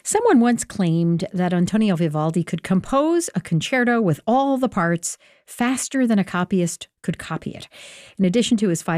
Someone once claimed that Antonio Vivaldi could compose a concerto with all the parts faster than a copyist could copy it. In addition to his